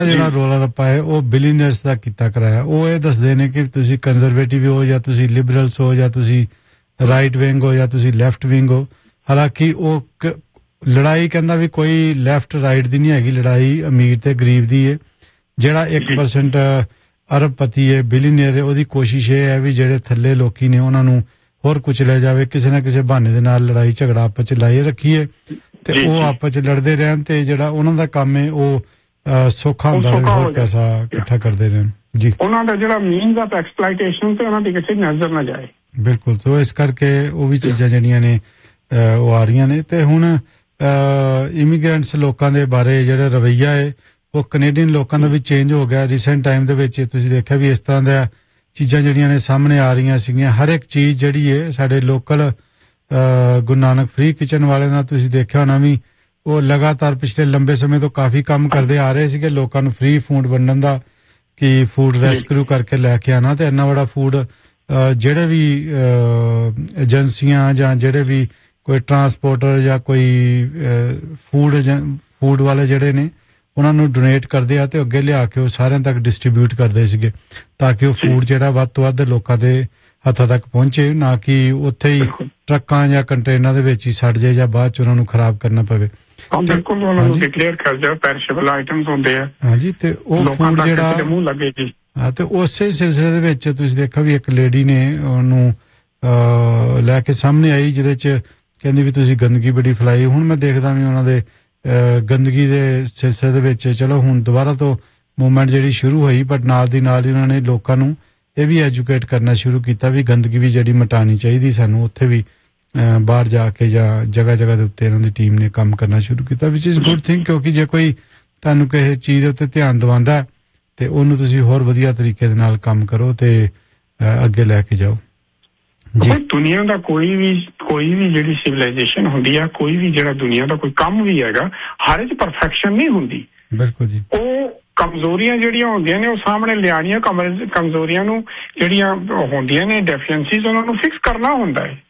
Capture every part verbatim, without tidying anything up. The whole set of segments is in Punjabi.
ਜਿਹੜਾ ਰੌਲਾ ਰੱਪਾ ਹੈ ਉਹ ਬਿਲੀਅਨਰਸ ਦਾ ਕੀਤਾ ਕਰਾਇਆ। ਉਹ ਇਹ ਦੱਸਦੇ ਨੇ ਕਿ ਤੁਸੀਂ ਕੰਜ਼ਰਵੇਟਿਵ ਹੋ ਜਾਂ ਤੁਸੀਂ ਲਿਬਰਲਸ ਹੋ ਜਾਂ ਤੁਸੀਂ ਰਾਈਟ ਵਿੰਗ ਹੋ ਜਾਂ ਤੁਸੀਂ ਲੈਫਟ ਵਿੰਗ ਹੋ। ਹਾਲਾਂਕਿ ਉਹ ਲੜਾਈ ਕਹਿੰਦਾ ਵੀ ਕੋਈ ਲੈਫਟ ਰਾਈਟ ਦੀ ਨਹੀਂ ਹੈਗੀ, ਲੜਾਈ ਅਮੀਰ ਤੇ ਗਰੀਬ ਦੀ ਹੈ। ਜਿਹੜਾ ਇੱਕ ਪਰਸੈਂਟ ਅਰਬਪਤੀ ਹੈ, ਬਿਲੀਅਨਰ ਹੈ, ਉਹਦੀ ਕੋਸ਼ਿਸ਼ ਇਹ ਹੈ ਵੀ ਜਿਹੜੇ ਥੱਲੇ ਲੋਕੀ ਨੇ ਉਹਨਾਂ ਨੂੰ ਹੋਰ ਕੁਚਲਿਆ ਜਾਵੇ, ਕਿਸੇ ਨਾ ਕਿਸੇ ਬਹਾਨੇ ਦੇ ਨਾਲ ਲੜਾਈ ਝਗੜਾ ਆਪਸ ਚ ਲਾਏ ਰੱਖੀਏ ਤੇ ਉਹ ਆਪਸ ਚ ਲੜਦੇ ਰਹਿਣ ਤੇ ਜਿਹੜਾ ਉਹਨਾਂ ਦਾ ਕੰਮ ਹੈ ਉਹ ਸੌਖਾ ਹੁੰਦਾ ਰਹੇ, ਹੋਰ ਪੈਸਾ ਇਕੱਠਾ ਕਰਦੇ ਰਹਿਣ ਜੀ। ਉਹਨਾਂ ਦਾ ਜਿਹੜਾ ਮੀਨਸ ਆਫ ਐਕਸਪਲੋਇਟੇਸ਼ਨ ਤੇ ਉਹਨਾਂ ਦੀ ਕਿਸੇ ਨਜ਼ਰ ਨਾ ਜਾਏ। ਬਿਲਕੁਲ। ਸੋ ਇਸ ਕਰਕੇ ਉਹ ਵੀ ਚੀਜ਼ਾਂ ਜਿਹੜੀਆਂ ਨੇ ਉਹ ਆ ਰਹੀਆਂ ਨੇ। ਤੇ ਹੁਣ ਇਮੀਗ੍ਰੈਂਟਸ ਲੋਕਾਂ ਦੇ ਬਾਰੇ ਜਿਹੜਾ ਰਵੱਈਆ ਹੈ ਉਹ ਕੈਨੇਡੀਅਨ ਲੋਕਾਂ ਦਾ ਵੀ ਚੇਂਜ ਹੋ ਗਿਆ ਰੀਸੈਂਟ ਟਾਈਮ ਦੇ ਵਿੱਚ। ਤੁਸੀਂ ਦੇਖਿਆ ਵੀ ਇਸ ਤਰ੍ਹਾਂ ਦਾ ਚੀਜ਼ਾਂ ਜਿਹੜੀਆਂ ਨੇ ਸਾਹਮਣੇ ਆ ਰਹੀਆਂ ਸੀਗੀਆਂ। ਹਰ ਇੱਕ ਚੀਜ਼ ਜਿਹੜੀ ਹੈ ਸਾਡੇ local Guru Nanak free kitchen ਵਾਲੇ ਨਾਲ ਤੁਸੀਂ ਦੇਖਿਆ ਹੋਣਾ ਵੀ ਉਹ ਲਗਾਤਾਰ ਪਿਛਲੇ ਲੰਬੇ ਸਮੇਂ ਤੋਂ ਕਾਫੀ ਕੰਮ ਕਰਦੇ ਆ ਰਹੇ ਸੀਗੇ ਲੋਕਾਂ ਨੂੰ ਫ੍ਰੀ ਫੂਡ ਵੰਡਣ ਦਾ, ਕਿ ਫੂਡ ਰੈਸਕਿਊ ਕਰਕੇ ਲੈ ਕੇ ਆਉਣਾ। ਤੇ ਇੰਨਾ ਬੜਾ ਫੂਡ ਜਿਹੜੇ ਵੀ ਏਜੰਸੀਆਂ ਜਾਂ ਜਿਹੜੇ ਵੀ ਕੋਈ ਟਰਾਂਸਪੋਰਟਰ ਜਾਂ ਕੋਈ ਫੂਡ ਫੂਡ ਵਾਲੇ ਜਿਹੜੇ ਨੇ ਉਹਨਾਂ ਨੂੰ ਡੋਨੇਟ ਕਰਦੇ ਆ ਤੇ ਅੱਗੇ ਲਿਆ ਕੇ ਉਹ ਸਾਰਿਆਂ ਤੱਕ ਡਿਸਟਰੀਬਿਊਟ ਕਰਦੇ ਸੀਗੇ ਤਾਂ ਕਿ ਉਹ ਫੂਡ ਜਿਹੜਾ ਵੱਧ ਤੋਂ ਵੱਧ ਲੋਕਾਂ ਦੇ ਹੱਥਾਂ ਤੱਕ ਪਹੁੰਚੇ, ਨਾ ਕਿ ਉੱਥੇ ਹੀ ਟਰੱਕਾਂ ਜਾਂ ਕੰਟੇਨਰਾਂ ਦੇ ਵਿੱਚ ਹੀ ਸੜ ਜਾਏ ਜਾਂ ਬਾਅਦ ਚ ਉਹਨਾਂ ਨੂੰ ਖਰਾਬ ਕਰਨਾ ਪਵੇ। ਬਿਲਕੁਲ ਉਹਨਾਂ ਨੂੰ ਡਿਕਲੇਅਰ ਕਰ ਦਿਓ ਪੈਰਿਸ਼ੇਬਲ ਆਈਟਮਸ ਹੁੰਦੇ ਆ। ਹਾਂਜੀ। ਤੇ ਉਹ ਫੂਡ ਜਿਹੜਾ ਮੂੰਹ ਲੱਗੇ ਜੀ। ਹਾਂ। ਤੇ ਉਸੇ ਸਿਲਸਿਲੇ ਦੇ ਵਿੱਚ ਤੁਸੀਂ ਦੇਖਿਆ ਵੀ ਇੱਕ ਲੇਡੀ ਨੇ ਉਹਨੂੰ ਲੈ ਕੇ ਸਾਹਮਣੇ ਆਈ ਜਿਹਦੇ ਚ ਕਹਿੰਦੀ ਵੀ ਤੁਸੀਂ ਗੰਦਗੀ ਬੜੀ ਫੈਲਾਈ। ਹੁਣ ਮੈਂ ਦੇਖਦਾ ਵੀ ਉਹਨਾਂ ਦੇ ਗੰਦਗੀ ਦੇ ਸਿਲਸਿਲੇ ਦੇ ਵਿੱਚ ਚਲੋ ਹੁਣ ਦੁਬਾਰਾ ਤੋਂ ਮੂਵਮੈਂਟ ਜਿਹੜੀ ਸ਼ੁਰੂ ਹੋਈ, ਬਟ ਨਾਲ ਦੀ ਨਾਲ ਹੀ ਉਹਨਾਂ ਨੇ ਲੋਕਾਂ ਨੂੰ ਇਹ ਵੀ ਐਜੂਕੇਟ ਕਰਨਾ ਸ਼ੁਰੂ ਕੀਤਾ ਵੀ ਗੰਦਗੀ ਵੀ ਜਿਹੜੀ ਮਿਟਾਉਣੀ ਚਾਹੀਦੀ ਸਾਨੂੰ। ਉੱਥੇ ਵੀ ਬਾਹਰ ਜਾ ਕੇ ਜਾਂ ਜਗ੍ਹਾ ਜਗ੍ਹਾ ਦੇ ਉੱਤੇ ਇਹਨਾਂ ਦੀ ਟੀਮ ਨੇ ਕੰਮ ਕਰਨਾ ਸ਼ੁਰੂ ਕੀਤਾ, ਵਿਚ ਇਜ਼ ਗੁੱਡ ਥਿੰਗ। ਕਿਉਂਕਿ ਜੇ ਕੋਈ ਤੁਹਾਨੂੰ ਕਿਸੇ ਚੀਜ਼ ਦੇ ਉੱਤੇ ਧਿਆਨ ਦਿਵਾਉਂਦਾ ਤੇ ਉਹਨੂੰ ਤੁਸੀਂ ਹੋਰ ਵਧੀਆ ਤਰੀਕੇ ਦੇ ਨਾਲ ਕੰਮ ਕਰੋ ਤੇ ਅੱਗੇ ਲੈ ਕੇ ਜਾਓ ਜੀ। ਦੁਨੀਆ ਦਾ ਕੋਈ ਵੀ ਕੋਈ ਵੀ ਜਿਹੜੀ ਸਿਵਲਾਈਜੇਸ਼ਨ ਹੁੰਦੀ ਆ, ਕੋਈ ਵੀ ਜਿਹੜਾ ਦੁਨੀਆ ਦਾ ਕੋਈ ਕੰਮ ਵੀ ਹੈਗਾ, ਹਰ ਇੱਕ ਪਰਫੈਕਸ਼ਨ ਨਹੀਂ ਹੁੰਦੀ। ਬਿਲਕੁਲ ਜੀ। ਉਹ ਕਮਜ਼ੋਰੀਆਂ ਜਿਹੜੀਆਂ ਹੁੰਦੀਆਂ ਨੇ ਉਹ ਸਾਹਮਣੇ ਲਿਆਉਣੀਆਂ, ਕਮਜ਼ੋਰੀਆਂ ਨੂੰ ਜਿਹੜੀਆਂ ਹੁੰਦੀਆਂ ਨੇ ਡੈਫੀਸ਼ੀਐਂਸੀਜ਼ ਉਹਨਾਂ ਨੂੰ ਫਿਕਸ ਕਰਨਾ ਹੁੰਦਾ ਹੈ।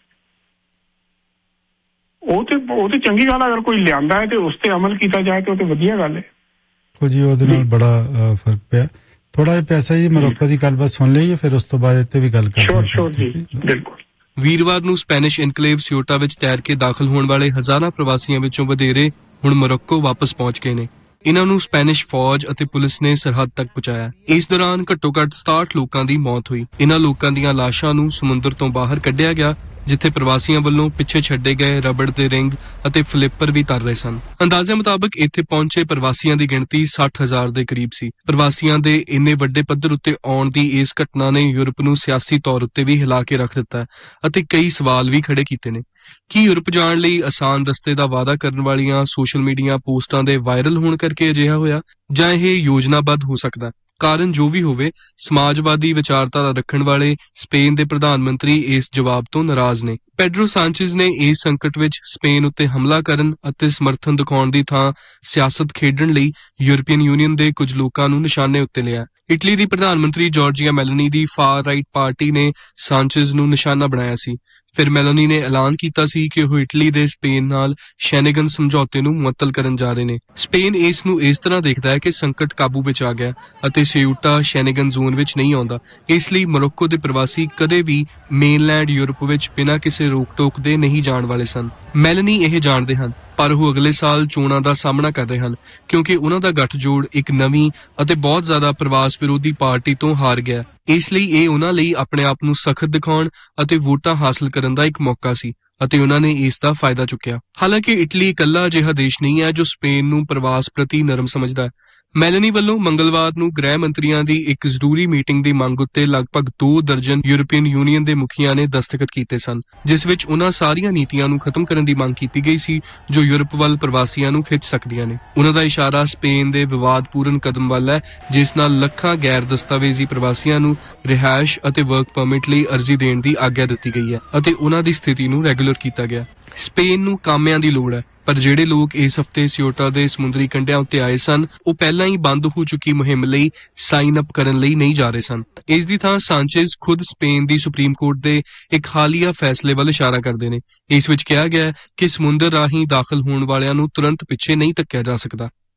ਉਹ ਤੇ ਉਹ ਤੇ ਚੰਗੀ ਗੱਲ, ਅਗਰ ਕੋਈ ਲਿਆਂਦਾ ਹੈ ਤੇ ਉਸ ਤੇ ਅਮਲ ਕੀਤਾ ਜਾਏ ਤੇ ਉਹ ਤੇ ਵਧੀਆ ਗੱਲ ਹੈ। ਜੀ ਉਹਦੇ ਨਾਲ ਬੜਾ ਫਰਕ ਪਿਆ। ਥੋੜਾ ਜਿਹਾ ਪੈਸਾ ਜੀ ਮੋਰੋਕੋ ਦੀ ਗੱਲਬਾਤ ਸੁਣ ਲਈਏ, ਫਿਰ ਉਸ ਤੋਂ ਬਾਅਦ ਇੱਥੇ ਵੀ ਗੱਲ ਕਰਾਂਗੇ। ਸ਼ੋਰ ਸ਼ੋਰ ਜੀ, ਬਿਲਕੁਲ। ਵੀਰਵਾਰ ਨੂੰ ਸਪੈਨਿਸ਼ ਇਨਕਲੇਵ ਸਿਓਟਾ ਵਿੱਚ ਤੈਰ ਕੇ ਦਾਖਲ ਹੋਣ ਵਾਲੇ ਹਜ਼ਾਰਾਂ ਪ੍ਰਵਾਸੀਆਂ ਵਿੱਚੋਂ ਵਧੇਰੇ ਹੁਣ ਮੋਰੋਕੋ ਵਾਪਸ ਪਹੁੰਚ ਗਏ ਨੇ। ਇਹਨਾਂ ਨੂੰ ਸਪੈਨਿਸ਼ ਫੌਜ ਅਤੇ ਪੁਲਿਸ ਨੇ ਸਰਹੱਦ ਤੱਕ ਪਹੁੰਚਾਇਆ। ਇਸ ਦੌਰਾਨ ਘੱਟੋ-ਘੱਟ ਸਤਾਹਠ ਲੋਕਾਂ ਦੀ ਮੌਤ ਹੋਈ। ਇਹਨਾਂ ਲੋਕਾਂ ਦੀਆਂ ਲਾਸ਼ਾਂ ਨੂੰ ਸਮੁੰਦਰ ਤੋਂ ਬਾਹਰ ਕੱਢਿਆ ਗਿਆ, ਜਿੱਥੇ ਪ੍ਰਵਾਸੀਆਂ ਵੱਲੋਂ ਪਿੱਛੇ ਛੱਡੇ ਗਏ ਰਬੜ ਦੇ ਰਿੰਗ ਅਤੇ ਫਲਿੱਪਰ ਵੀ ਤਰ ਰਹੇ ਸਨ। ਅੰਦਾਜ਼ੇ ਮੁਤਾਬਕ ਇੱਥੇ ਪਹੁੰਚੇ ਪ੍ਰਵਾਸੀਆਂ ਦੀ ਗਿਣਤੀ ਸੱਠ ਹਜ਼ਾਰ ਦੇ ਕਰੀਬ ਸੀ। ਪ੍ਰਵਾਸੀਆਂ ਦੇ ਇੰਨੇ ਵੱਡੇ ਪੱਧਰ ਉੱਤੇ ਆਉਣ ਦੀ ਇਸ ਘਟਨਾ ਨੇ ਯੂਰਪ ਨੂੰ ਸਿਆਸੀ ਤੌਰ ਉੱਤੇ ਵੀ ਹਿਲਾ ਕੇ ਰੱਖ ਦਿੱਤਾ ਅਤੇ ਕਈ ਸਵਾਲ ਵੀ ਖੜੇ ਕੀਤੇ ਨੇ। ਕੀ ਯੂਰਪ ਜਾਣ ਲਈ ਆਸਾਨ ਰਸਤੇ ਦਾ ਵਾਅਦਾ ਕਰਨ ਵਾਲੀਆਂ ਸੋਸ਼ਲ ਮੀਡੀਆ ਪੋਸਟਾਂ ਦੇ ਵਾਇਰਲ ਹੋਣ ਕਰਕੇ ਅਜਿਹਾ ਹੋਇਆ, ਜਾਂ ਇਹ ਯੋਜਨਾਬੱਧ ਹੋ ਸਕਦਾ? ਕਾਰਨ ਜੋ ਵੀ ਹੋਵੇ, ਸਮਾਜਵਾਦੀ ਵਿਚਾਰਧਾਰਾ ਰੱਖਣ ਵਾਲੇ ਸਪੇਨ ਦੇ ਪ੍ਰਧਾਨ ਮੰਤਰੀ ਇਸ ਜਵਾਬ ਤੋਂ ਨਾਰਾਜ਼ ਨੇ। ਪੈਡਰੋ ਸਾਂਚੇਜ਼ ਨੇ ਇਸ ਸੰਕਟ ਵਿੱਚ ਸਪੇਨ ਉੱਤੇ ਹਮਲਾ ਕਰਨ ਅਤੇ ਸਮਰਥਨ ਦਿਖਾਉਣ ਦੀ ਥਾਂ ਸਿਆਸਤ ਖੇਡਣ ਲਈ ਯੂਰਪੀਅਨ ਯੂਨੀਅਨ ਦੇ ਕੁਝ ਲੋਕਾਂ ਨੂੰ ਨਿਸ਼ਾਨੇ ਉੱਤੇ ਲਿਆ। ਇਟਲੀ ਦੀ ਪ੍ਰਧਾਨ ਮੰਤਰੀ Georgia Meloni the for right party ਨੇ ਸਾਂਚੇਜ਼ ਨੂੰ ਨਿਸ਼ਾਨਾ ਬਣਾਇਆ ਸੀ। ਫਿਰ ਮੈਲੋਨੀ ਨੇ ਐਲਾਨ ਕੀਤਾ ਸੀ ਕਿ ਉਹ ਇਟਲੀ ਦੇ ਸਪੇਨ ਨਾਲ ਸ਼ੈਨਗਨ ਸਮਝੌਤੇ ਨੂੰ ਮੁਅੱਤਲ ਕਰਨ ਜਾ ਰਹੇ ਨੇ। ਸਪੇਨ ਇਸ ਨੂੰ ਇਸ ਤਰ੍ਹਾਂ ਦੇਖਦਾ ਹੈ ਕਿ ਸੰਕਟ ਕਾਬੂ ਵਿੱਚ ਆ ਗਿਆ ਅਤੇ ਸਿਊਟਾ ਸ਼ੈਨਗਨ ਜ਼ੋਨ ਵਿੱਚ ਨਹੀਂ ਆਉਂਦਾ। ਇਸ ਲਈ ਮੋਰੋਕੋ ਦੇ ਪ੍ਰਵਾਸੀ ਕਦੇ ਵੀ ਮੇਨਲੈਂਡ ਯੂਰਪ ਵਿੱਚ ਬਿਨਾਂ ਕਿਸੇ ਰੋਕ ਟੋਕ ਦੇ ਨਹੀਂ ਜਾਣ ਵਾਲੇ ਸਨ। ਮੈਲੋਨੀ ਇਹ ਜਾਣਦੇ ਹਨ, ਪਰ ਉਹ ਅਗਲੇ ਸਾਲ ਚੋਣਾਂ ਦਾ ਸਾਹਮਣਾ ਕਰ ਰਹੇ ਹਨ ਕਿਉਂਕਿ ਉਹਨਾਂ ਦਾ ਗੱਠਜੋੜ ਇੱਕ ਨਵੀਂ ਅਤੇ ਬਹੁਤ ਜ਼ਿਆਦਾ ਪ੍ਰਵਾਸ ਵਿਰੋਧੀ ਪਾਰਟੀ ਤੋਂ ਹਾਰ ਗਿਆ। ਇਸ ਲਈ ਇਹ ਉਹਨਾਂ ਲਈ ਆਪਣੇ ਆਪ ਨੂੰ ਸਖਤ ਦਿਖਾਉਣ ਅਤੇ ਵੋਟਾਂ ਹਾਸਲ ਕਰਨ ਦਾ ਇੱਕ ਮੌਕਾ ਸੀ ਅਤੇ ਉਹਨਾਂ ਨੇ ਇਸ ਦਾ ਫਾਇਦਾ ਚੁੱਕਿਆ। ਹਾਲਾਂਕਿ ਇਟਲੀ ਇਕੱਲਾ ਅਜਿਹਾ ਦੇਸ਼ ਨਹੀਂ ਹੈ ਜੋ ਸਪੇਨ ਨੂੰ ਪ੍ਰਵਾਸ ਪ੍ਰਤੀ ਨਰਮ ਸਮਝਦਾ ਹੈ। ਮੈਲੋਨੀ ਵੱਲੋਂ ਮੰਗਲਵਾਰ ਨੂੰ ਗ੍ਰਹਿ ਮੰਤਰੀਆਂ ਦੀ ਇੱਕ ਜ਼ਰੂਰੀ ਮੀਟਿੰਗ ਦੀ ਮੰਗ ਉੱਤੇ ਲਗਭਗ ਦੋ ਦਰਜਨ ਯੂਰਪੀਅਨ ਯੂਨੀਅਨ ਦੇ ਮੁਖੀਆਂ ਨੇ ਦਸਤਖਤ ਕੀਤੇ ਸਨ, ਜਿਸ ਵਿੱਚ ਉਹਨਾਂ ਸਾਰੀਆਂ ਨੀਤੀਆਂ ਨੂੰ ਖਤਮ ਕਰਨ ਦੀ ਮੰਗ ਕੀਤੀ ਗਈ ਸੀ ਜੋ ਯੂਰਪ ਵੱਲ ਪ੍ਰਵਾਸੀਆਂ ਨੂੰ ਖਿੱਚ ਸਕਦੀਆਂ ਨੇ। ਉਹਨਾਂ ਦਾ ਇਸ਼ਾਰਾ ਸਪੇਨ ਦੇ ਵਿਵਾਦਪੂਰਨ ਕਦਮ ਵੱਲ ਹੈ, ਜਿਸ ਨਾਲ ਲੱਖਾਂ ਗੈਰ ਦਸਤਾਵੇਜ਼ੀ ਪ੍ਰਵਾਸੀਆਂ ਨੂੰ ਰਿਹਾਇਸ਼ ਅਤੇ ਵਰਕ ਪਰਮਿਟ ਲਈ ਅਰਜ਼ੀ ਦੇਣ ਦੀ ਆਗਿਆ ਦਿੱਤੀ ਗਈ ਹੈ ਅਤੇ ਉਹਨਾਂ ਦੀ ਸਥਿਤੀ ਨੂੰ ਰੈਗੂਲਰ ਕੀਤਾ ਗਿਆ। ਸਪੇਨ ਨੂੰ ਕਾਮਿਆਂ ਦੀ ਲੋੜ ਹੈ, ਪਰ ਜਿਹੜੇ ਲੋਕ ਇਸ ਹਫ਼ਤੇ ਸਿਓਟਾ ਦੇ ਸਮੁੰਦਰੀ ਕੰਢਿਆਂ ਉੱਤੇ ਆਏ ਸਨ ਉਹ ਪਹਿਲਾਂ ਹੀ ਬੰਦ ਹੋ ਚੁੱਕੀ ਮੁਹਿੰਮ ਲਈ ਸਾਈਨ ਅਪ ਕਰਨ ਲਈ ਨਹੀਂ ਜਾ ਰਹੇ ਸਨ। ਇਸ ਦੀ ਥਾਂ ਸਾਂਚੇਜ਼ ਖੁਦ ਸਪੇਨ ਦੀ ਸੁਪਰੀਮ ਕੋਰਟ ਦੇ ਇੱਕ ਹਾਲੀਆ ਫੈਸਲੇ ਵੱਲ ਇਸ਼ਾਰਾ ਕਰਦੇ ਨੇ। ਇਸ ਵਿੱਚ ਕਿਹਾ ਗਿਆ ਕਿ ਸਮੁੰਦਰ ਰਾਹੀਂ ਦਾਖਲ ਹੋਣ ਵਾਲਿਆਂ ਨੂੰ ਤੁਰੰਤ ਪਿੱਛੇ ਨਹੀਂ ਧੱਕਿਆ ਜਾ ਸਕਦਾ,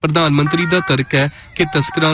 ਪ੍ਰਧਾਨ ਮੰਤਰੀ ਦਾ ਤਰਕ ਹੈ ਕਿ ਤਸਕਰਾਂ